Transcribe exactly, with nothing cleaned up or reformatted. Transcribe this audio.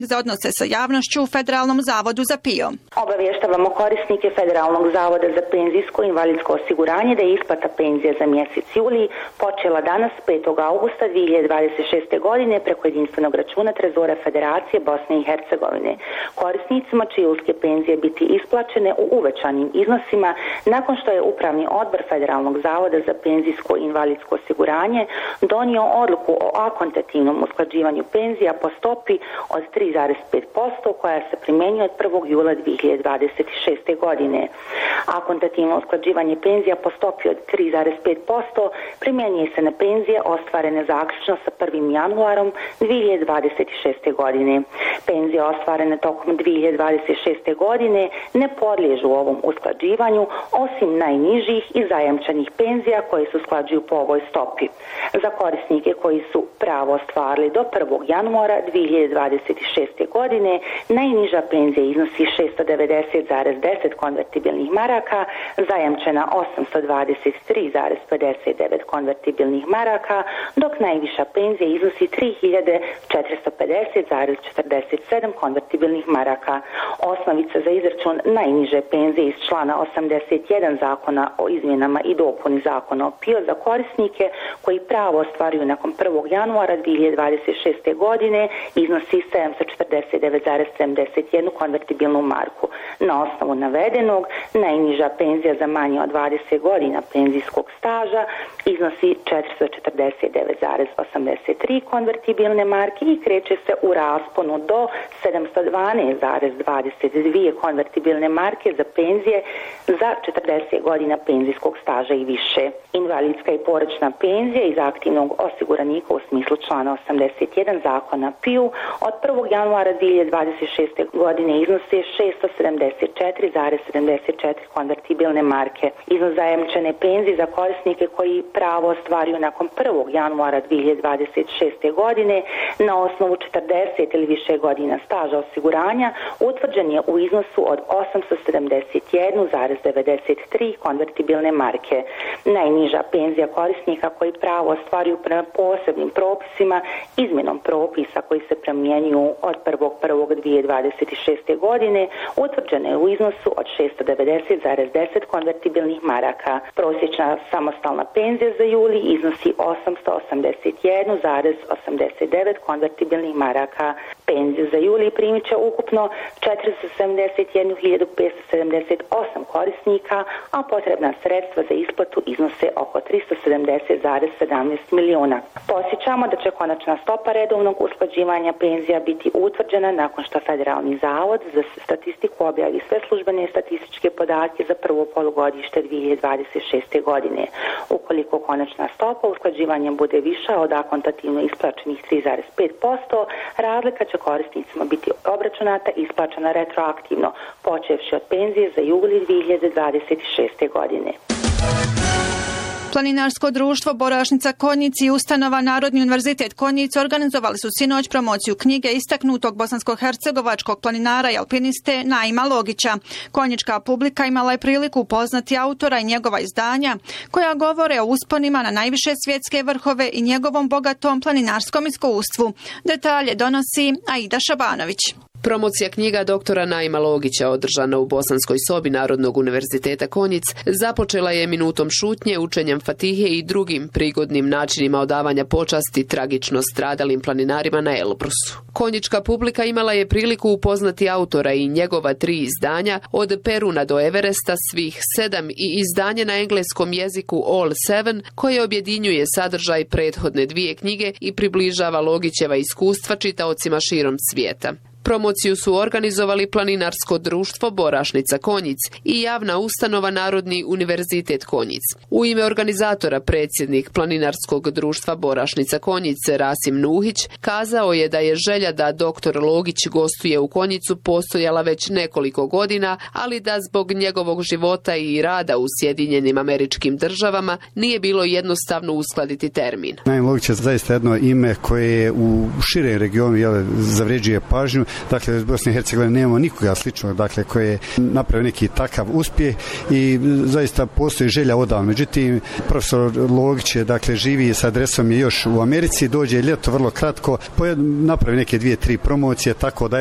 za odnose sa javnošću u Federalnom zavodu za P I O. Obavještavamo korisnike Federalnog zavoda za penzijsko i invalidsko osiguranje da je isplata penzije za mjesec juli počela danas petog augusta dvije hiljade dvadeset šeste. godine preko jedinstvenog računa Trezora Federacije Bosne i Hercegovine. Korisnicima čije julske penzije biti isplaćene u uvećanim iznosima nakon što je Upravni odbor Federalnog zavoda za penzijsko i invalidsko osiguranje donio odluku o akontativnom usklađivanju penzija po stopi od tri zarez pet posto koja se primjenjuje od prvog jula dvije hiljade dvadeset šeste. godine. Akontativno usklađivanje penzija po stopi od tri zarez pet posto primjenjuje se na penzije ostvarene zaključno sa prvim januarom dvije hiljade dvadeset šeste. godine. Penzije ostvarene tokom dvije hiljade dvadeset šeste. godine ne podliježu ovom usklađivanju osim najnižih i zajamčenih penzija koje se usklađuju po ovoj stopi. Za korisnike koji su pravo ostvarili do prvog januara dvije hiljade dvadeset šeste. godine najniža penzija iznosi šesto devedeset zarez deset konvertibilnih maraka, zajamčena osamsto dvadeset tri zarez pedeset devet konvertibilnih maraka, dok najviša penzija iznosi tri hiljade četiristo pedeset zarez četrdeset sedam konvertibilnih maraka. Osnovica za izračun najniže penzije iz člana osamdeset jedan Zakona o izmjenama i dopuni Zakona o P I O za korisnike koji pravo ostvaruju nakon prvog januara dvije hiljade dvadeset šeste. godine iznosi sedamsto četrdeset devet zarez sedamdeset jedna konvertibilnu marku. Na osnovu navedenog, najniža penzija za manje od dvadeset godina penzijskog staža iznosi četiristo četrdeset devet zarez osamdeset tri konvertibilne marke i kreće se u rasponu do sedamsto dvanaest zarez dvadeset dvije konvertibilne marke za penzije za četrdeset godina penzijskog staža i više. Invalidska i porodična penzija iz aktivnog osiguranika u smislu člana osamdeset jedan Zakona P I O od prvog januara dvije hiljade dvadeset šeste. godine iznose šesto sedamdeset četiri zarez sedamdeset četiri konvertibilne marke. Iznos zajamčene penzije za korisnike koji pravo ostvaruju nakon prvog januara dvije hiljade dvadeset šeste. godine na osnovu četrdeset ili više godina staža osiguranja utvrđen je u iznosu od osamsto sedamdeset jedan zarez devedeset tri konvertibilne marke. Najniža penzija korisnika koji pravo ostvaruju prema posebnim propisima izmjenom propisa koji se primjenjuju od prvog prvog dvije hiljade dvadeset šeste. godine utvrđena je u iznosu od šesto devedeset zarez deset konvertibilnih maraka. Prosječna samostalna penzija za juli iznosi osamsto osamdeset jedan zarez osamdeset devet konvertibilnih maraka. Penziju za juli primit će ukupno četiristo sedamdeset jednu hiljadu petsto sedamdeset osam korisnika, a potrebna sredstva za isplatu iznose oko tristo sedamdeset zarez sedamnaest miliona. Posjećamo da će konačna stopa redovnog usklađivanja penzija biti utvrđena nakon što Federalni zavod za statistiku objavi sve službene statističke podatke za prvo polugodište dvije hiljade dvadeset šeste. godine. Ukoliko konačna stopa usklađivanja bude viša od akontativno isplaćenih tri zarez pet posto, razlika će korisnicima biti obračunata i isplaćena retroaktivno, počevši od penzije za juli dvije hiljade dvadeset šeste. godine. Planinarsko društvo Borašnica Konjic i ustanova Narodni univerzitet Konjic organizovali su sinoć promociju knjige istaknutog bosansko-hercegovačkog planinara i alpiniste Naima Logića. Konjička publika imala je priliku upoznati autora i njegova izdanja, koja govore o usponima na najviše svjetske vrhove i njegovom bogatom planinarskom iskustvu. Detalje donosi Aida Šabanović. Promocija knjiga doktora Naima Logića održana u Bosanskoj sobi Narodnog univerziteta Konjic započela je minutom šutnje, učenjem Fatihe i drugim prigodnim načinima odavanja počasti tragično stradalim planinarima na Elbrusu. Konjička publika imala je priliku upoznati autora i njegova tri izdanja od Peruna do Everesta, svih sedam i izdanje na engleskom jeziku All Seven, koje objedinjuje sadržaj prethodne dvije knjige i približava Logićeva iskustva čitaocima širom svijeta. Promociju su organizovali Planinarsko društvo Borašnica Konjic i javna ustanova Narodni univerzitet Konjic. U ime organizatora predsjednik Planinarskog društva Borašnica Konjic Rasim Nuhić kazao je da je želja da doktor Logić gostuje u Konjicu postojala već nekoliko godina, ali da zbog njegovog života i rada u Sjedinjenim Američkim Državama nije bilo jednostavno uskladiti termin. Naim Logić je zaista jedno ime koje u širem regionu jel, zavređuje pažnju dakle iz Bosne i Hercegovine nemamo nikoga sličnog, dakle koji je napravio neki takav uspjeh i zaista postoji želja odavno. Međutim, profesor Logić je, dakle, živi sa adresom je još u Americi, dođe ljeto vrlo kratko, napravi neke dvije, tri promocije, tako da